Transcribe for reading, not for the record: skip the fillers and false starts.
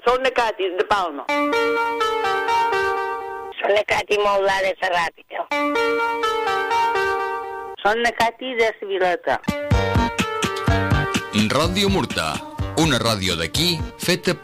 Soc na Cati, de Palma. Soc na Cati Moldà de Serràpica. Soc na Cati de Civileta. Ràdio Murta, una ràdio d'aquí feta